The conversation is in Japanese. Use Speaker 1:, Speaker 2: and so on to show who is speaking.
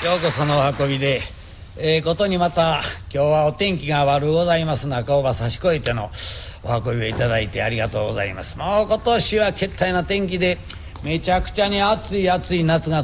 Speaker 1: ようこそのお運びで、ことにまた今日はお天気が悪うございます中をば差し越えてのお運びをいただいてありがとうございます。もう今年はけったいな天気でめちゃくちゃに暑い夏が